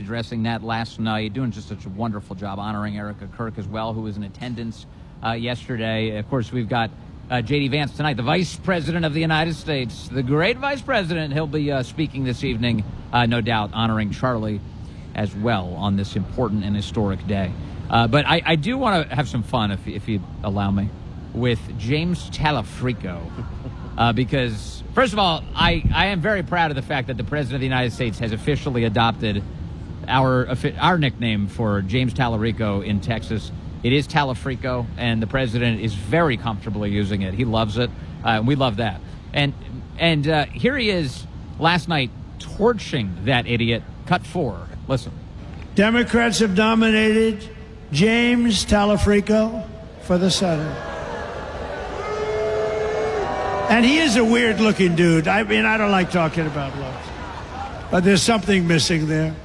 addressing that last night, doing just such a wonderful job, honoring Erica Kirk as well, who was in attendance yesterday. Of course, we've got J.D. Vance tonight, the Vice President of the United States, the great Vice President. He'll be speaking this evening, no doubt, honoring Charlie as well on this important and historic day. But I do want to have some fun, if you allow me, with James Talafrico. Because, first of all, I am very proud of the fact that the President of the United States has officially adopted our nickname for James Talarico in Texas. It is Talafrico, and the President is very comfortably using it. He loves it. We love that. And here he is last night torching that idiot. Cut 4. Listen. Democrats have nominated James Talafrico for the Senate. And he is a weird-looking dude. I mean, I don't like talking about looks, but there's something missing there.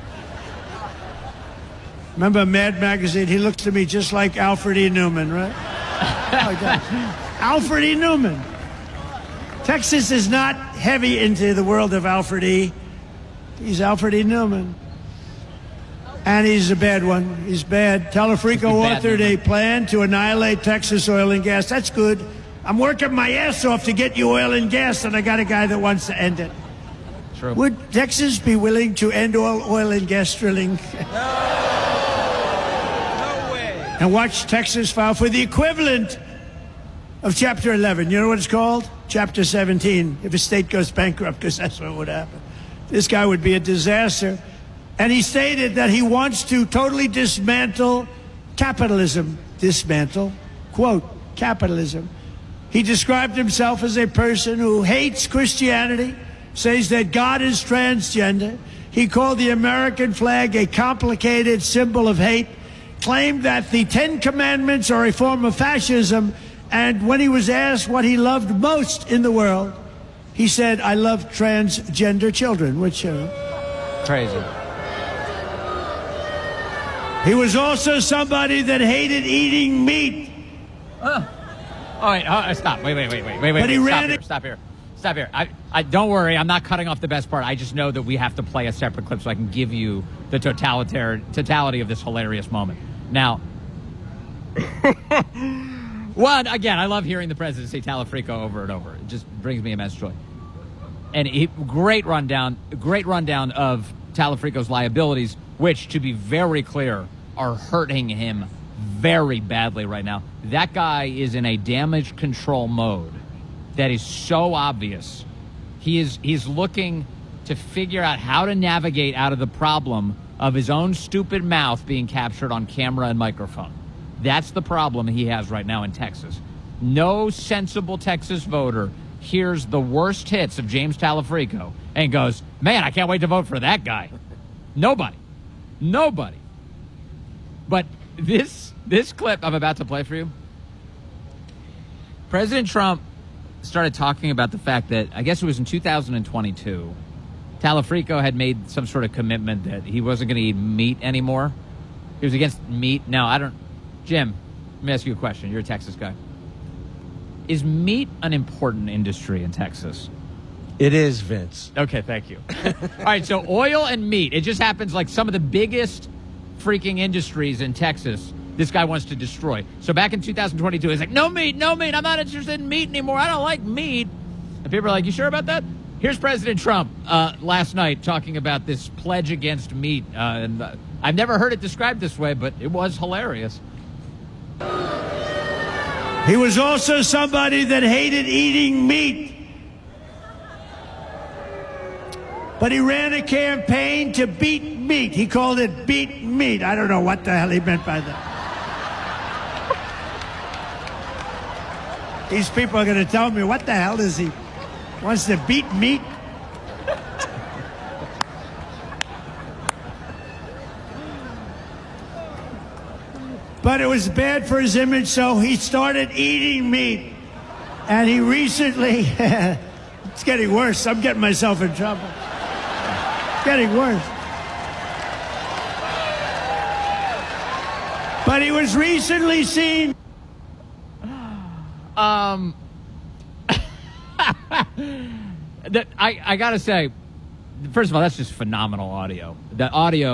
Remember Mad Magazine? He looks to me just like Alfred E. Newman, right? Alfred E. Newman. Texas is not heavy into the world of Alfred E. He's Alfred E. Newman. And he's a bad one. He's bad. Talafrico authored a plan to annihilate Texas oil and gas. That's good. I'm working my ass off to get you oil and gas, and I got a guy that wants to end it. True. Would Texas be willing to end all oil and gas drilling? And watch Texas file for the equivalent of Chapter 11. You know what it's called? Chapter 17, if a state goes bankrupt, because that's what would happen. This guy would be a disaster. And he stated that he wants to totally dismantle capitalism. Dismantle, quote, capitalism. He described himself as a person who hates Christianity, says that God is transgender. He called the American flag a complicated symbol of hate, claimed that the Ten Commandments are a form of fascism, and when he was asked what he loved most in the world, he said, I love transgender children, which, Crazy. He was also somebody that hated eating meat. All right, stop. Wait. But he Stop here. I don't worry, I'm not cutting off the best part. I just know that we have to play a separate clip so I can give you the totality of this hilarious moment. Now, one, again, I love hearing the president say Talafrico over and over. It just brings me immense joy. And great rundown of Talafrico's liabilities, which, to be very clear, are hurting him very badly right now. That guy is in a damage control mode that is so obvious. He's looking to figure out how to navigate out of the problem of his own stupid mouth being captured on camera and microphone. That's the problem he has right now in Texas. No sensible Texas voter hears the worst hits of James Talafrico and goes, man, I can't wait to vote for that guy. Nobody. But this clip I'm about to play for you, President Trump started talking about the fact that, I guess it was in 2022, Talafrico had made some sort of commitment that he wasn't going to eat meat anymore. He was against meat. Now, Jim, let me ask you a question. You're a Texas guy. Is meat an important industry in Texas? It is, Vince. Okay, thank you. All right, so oil and meat. It just happens like some of the biggest freaking industries in Texas this guy wants to destroy. So back in 2022, he's like, no meat. I'm not interested in meat anymore. I don't like meat. And people are like, you sure about that? Here's President Trump last night talking about this pledge against meat. And I've never heard it described this way, but it was hilarious. He was also somebody that hated eating meat. But he ran a campaign to beat meat. He called it beat meat. I don't know what the hell he meant by that. These people are going to tell me, what the hell is he? Wants to beat meat? But it was bad for his image, so he started eating meat. And he recently, it's getting worse. I'm getting myself in trouble. It's getting worse. But he was recently seen. I gotta say, first of all, that's just phenomenal audio. The audio